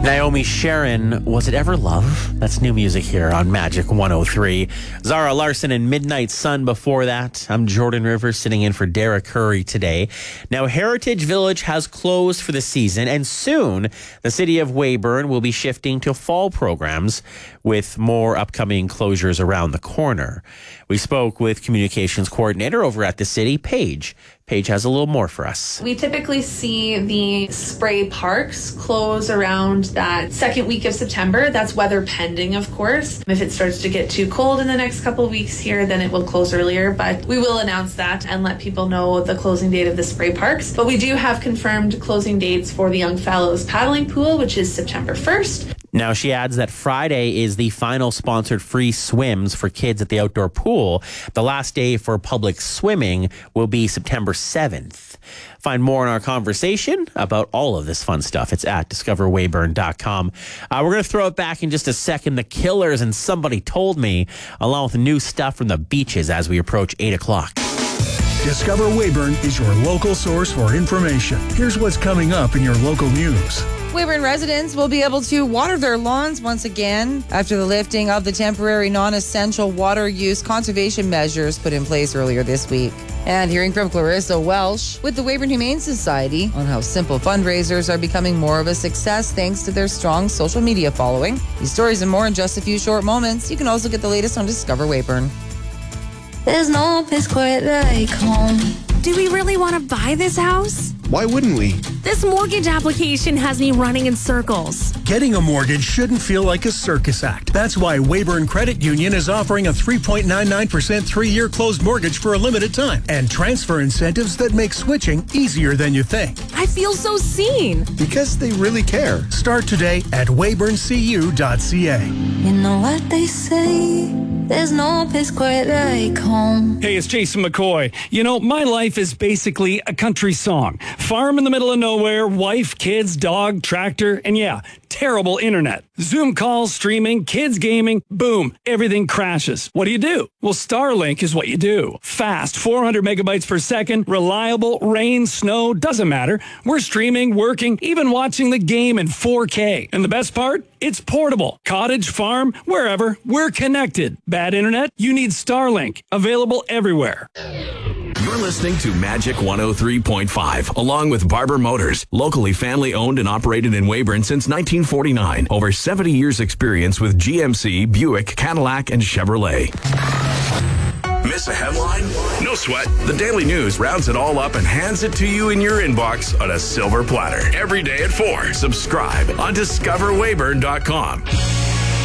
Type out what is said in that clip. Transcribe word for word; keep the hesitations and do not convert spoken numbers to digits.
Naomi Sharon, Was It Ever Love? That's new music here on Magic one oh three. Zara Larson and Midnight Sun before that. I'm Jordan Rivers sitting in for Derek Curry today. Now, Heritage Village has closed for the season, and soon the city of Weyburn will be shifting to fall programs with more upcoming closures around the corner. We spoke with communications coordinator over at the city, Paige. Paige has a little more for us. We typically see the spray parks close around that second week of September. That's weather pending, of course. If it starts to get too cold in the next couple of weeks here, then it will close earlier. But we will announce that and let people know the closing date of the spray parks. But we do have confirmed closing dates for the Young Fellows paddling pool, which is September first. Now, she adds that Friday is the final sponsored free swims for kids at the outdoor pool. The last day for public swimming will be September seventh. Find more in our conversation about all of this fun stuff. It's at discover weyburn dot com. Uh, we're going to throw it back in just a second. The Killers and Somebody Told Me, along with new stuff from the Beaches as we approach eight o'clock. Discover Weyburn is your local source for information. Here's what's coming up in your local news. Weyburn residents will be able to water their lawns once again after the lifting of the temporary non-essential water use conservation measures put in place earlier this week. And hearing from Clarissa Welsh with the Weyburn Humane Society on how simple fundraisers are becoming more of a success thanks to their strong social media following. These stories and more in just a few short moments. You can also get the latest on Discover Weyburn. There's no place quite like home. Do we really want to buy this house? Why wouldn't we? This mortgage application has me running in circles. Getting a mortgage shouldn't feel like a circus act. That's why Weyburn Credit Union is offering a three point nine nine percent three-year closed mortgage for a limited time and transfer incentives that make switching easier than you think. I feel so seen. Because they really care. Start today at weyburn c u dot c a. You know what they say, there's no place quite like home. Hey, it's Jason McCoy. You know, my life is basically a country song. Farm in the middle of nowhere, wife, kids, dog, tractor, and yeah, terrible internet. Zoom calls, streaming, kids gaming, boom, everything crashes. What do you do? Well, Starlink is what you do. Fast, four hundred megabytes per second, reliable, rain, snow, doesn't matter. We're streaming, working, even watching the game in four K. And the best part? It's portable. Cottage, farm, wherever, we're connected. Bad internet? You need Starlink. Available everywhere. You're listening to Magic one oh three point five, along with Barber Motors, locally family owned and operated in Weyburn since nineteen forty-nine. Over seventy years experience with G M C, Buick, Cadillac, and Chevrolet. Miss a headline? No sweat. The Daily News rounds it all up and hands it to you in your inbox on a silver platter. Every day at four. Subscribe on discover weyburn dot com.